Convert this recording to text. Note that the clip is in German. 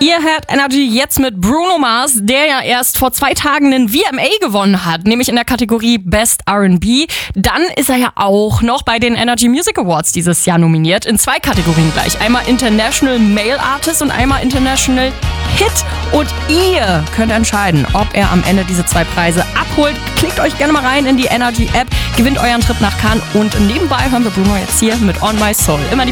Ihr hört Energy jetzt mit Bruno Mars, der ja erst vor 2 Tagen einen VMA gewonnen hat, nämlich in der Kategorie Best R&B. Dann ist er ja auch noch bei den Energy Music Awards dieses Jahr nominiert, in 2 Kategorien gleich. Einmal International Male Artist und einmal International Hit. Und ihr könnt entscheiden, ob er am Ende diese 2 Preise abholt. Klickt euch gerne mal rein in die Energy App, gewinnt euren Trip nach Cannes und nebenbei hören wir Bruno jetzt hier mit On My Soul. Immer die